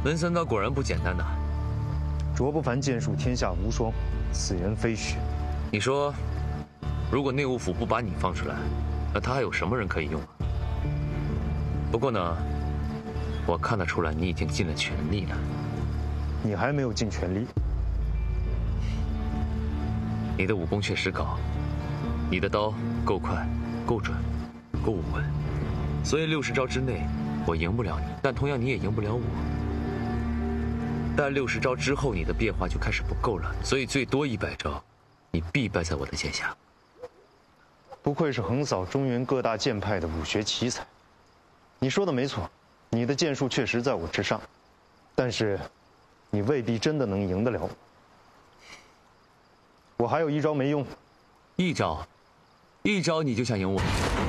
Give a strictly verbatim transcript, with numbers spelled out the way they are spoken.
文三刀果然不简单呐！ 卓不凡剑术天下无双，此人非虚。 你说，如果内务府不把你放出来，那他还有什么人可以用啊？不过呢，我看得出来你已经尽了全力了。 你还没有尽全力。 你的武功确实高，你的刀够快、够准、够稳，所以六十招之内我赢不了你，但同样你也赢不了我。但六十招之后，你的变化就开始不够了，所以最多一百招，你必败在我的剑下。 不愧是横扫中原各大剑派的武学奇才。你说的没错，你的剑术确实在我之上，但是，你未必真的能赢得了我。我还有一招没用。 一招，一招你就想赢我？